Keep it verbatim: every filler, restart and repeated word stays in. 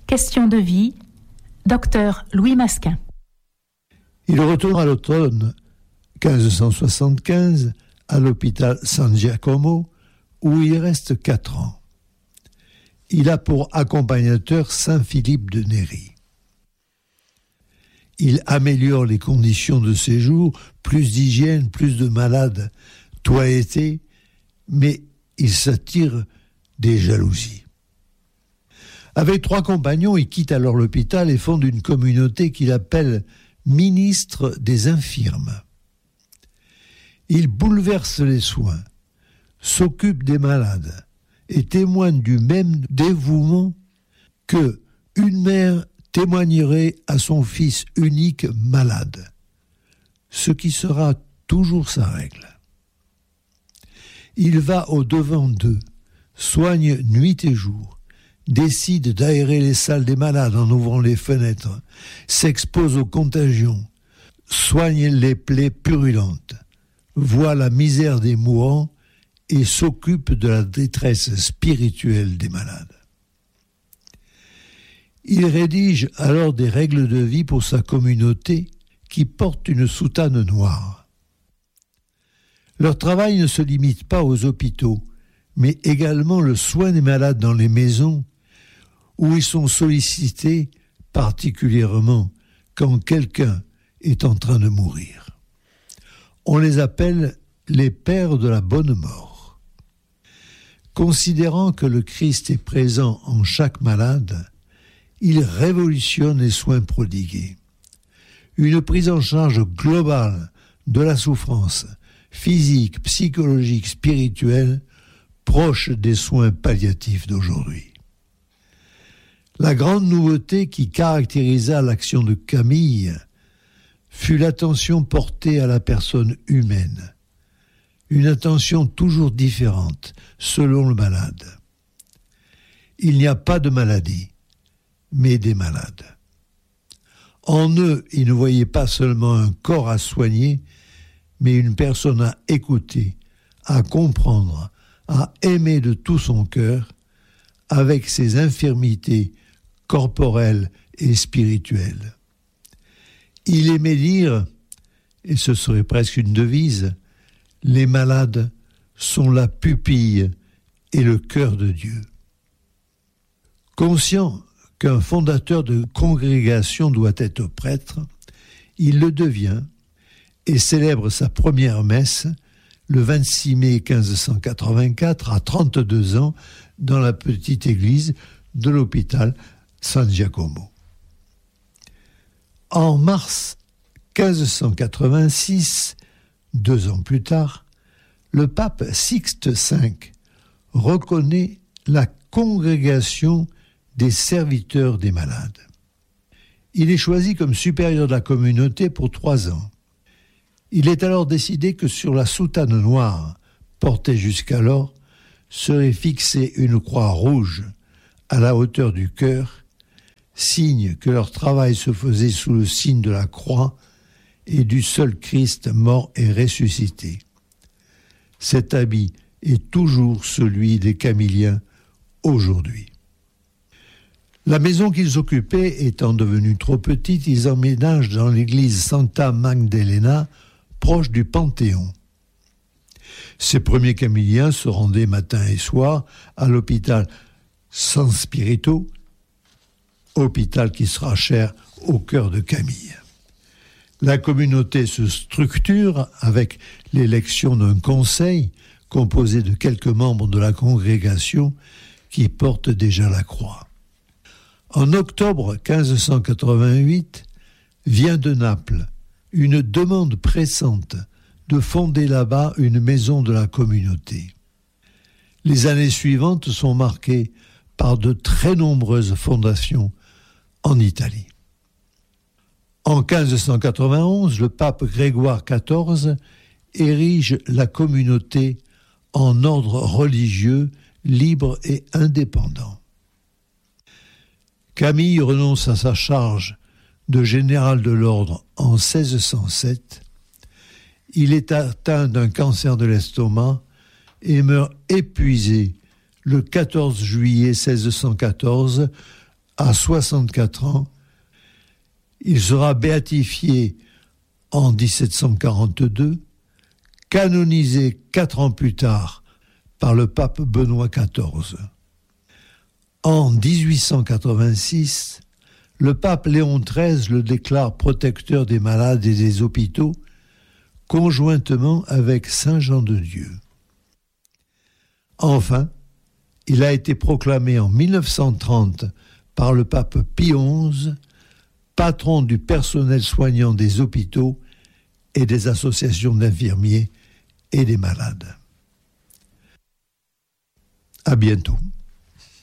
Question de vie, docteur Louis Masquin. Il retourne à l'automne quinze cent soixante-quinze à l'hôpital San Giacomo, où il reste quatre ans. Il a pour accompagnateur saint Philippe de Néri. Il améliore les conditions de séjour, plus d'hygiène, plus de malades toilettés, mais il s'attire des jalousies. Avec trois compagnons, il quitte alors l'hôpital et fonde une communauté qu'il appelle ministre des infirmes. Il bouleverse les soins, s'occupe des malades et témoigne du même dévouement que une mère témoignerait à son fils unique malade, ce qui sera toujours sa règle. Il va au-devant d'eux, soigne nuit et jour, décide d'aérer les salles des malades en ouvrant les fenêtres, s'expose aux contagions, soigne les plaies purulentes, voit la misère des mourants et s'occupe de la détresse spirituelle des malades. Il rédige alors des règles de vie pour sa communauté qui porte une soutane noire. Leur travail ne se limite pas aux hôpitaux, mais également le soin des malades dans les maisons, où ils sont sollicités particulièrement quand quelqu'un est en train de mourir. On les appelle les pères de la bonne mort. Considérant que le Christ est présent en chaque malade, il révolutionne les soins prodigués. Une prise en charge globale de la souffrance physique, psychologique, spirituelle, proche des soins palliatifs d'aujourd'hui. La grande nouveauté qui caractérisa l'action de Camille fut l'attention portée à la personne humaine, une attention toujours différente selon le malade. Il n'y a pas de maladie, mais des malades. En eux, il ne voyait pas seulement un corps à soigner, mais une personne à écouter, à comprendre, à aimer de tout son cœur, avec ses infirmités corporelles et spirituelles. Il aimait dire, et ce serait presque une devise, les malades sont la pupille et le cœur de Dieu. Conscient qu'un fondateur de congrégation doit être prêtre, il le devient et célèbre sa première messe le vingt-six mai quinze cent quatre-vingt-quatre, à trente-deux ans, dans la petite église de l'hôpital San Giacomo. En mars quinze cent quatre-vingt-six, deux ans plus tard, le pape Sixte cinq reconnaît la congrégation des serviteurs des malades. Il est choisi comme supérieur de la communauté pour trois ans. Il est alors décidé que sur la soutane noire, portée jusqu'alors, serait fixée une croix rouge à la hauteur du cœur, signe que leur travail se faisait sous le signe de la croix et du seul Christ mort et ressuscité. Cet habit est toujours celui des Camilliens aujourd'hui. La maison qu'ils occupaient étant devenue trop petite, ils emménagent dans l'église Santa Magdalena, proche du Panthéon. Ces premiers Camilliens se rendaient matin et soir à l'hôpital San Spirito, hôpital qui sera cher au cœur de Camille. La communauté se structure avec l'élection d'un conseil composé de quelques membres de la congrégation qui portent déjà la croix. En octobre quinze cent quatre-vingt-huit, vient de Naples une demande pressante de fonder là-bas une maison de la communauté. Les années suivantes sont marquées par de très nombreuses fondations en Italie. En quinze cent quatre-vingt-onze, le pape Grégoire quatorze érige la communauté en ordre religieux libre et indépendant. Camille renonce à sa charge de général de l'ordre en seize cent sept. Il est atteint d'un cancer de l'estomac et meurt épuisé le quatorze juillet seize cent quatorze à soixante-quatre ans. Il sera béatifié en dix-sept cent quarante-deux, canonisé quatre ans plus tard par le pape Benoît quatorze. En dix-huit cent quatre-vingt-six, le pape Léon treize le déclare protecteur des malades et des hôpitaux, conjointement avec Saint Jean de Dieu. Enfin, il a été proclamé en mille neuf cent trente par le pape Pie onze, patron du personnel soignant des hôpitaux et des associations d'infirmiers et des malades. À bientôt.